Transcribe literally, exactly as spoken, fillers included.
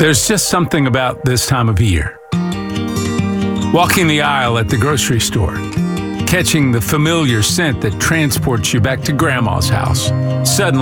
There's just something about this time of year. Walking the aisle at the grocery store, catching the familiar scent that transports you back to Grandma's house. Suddenly,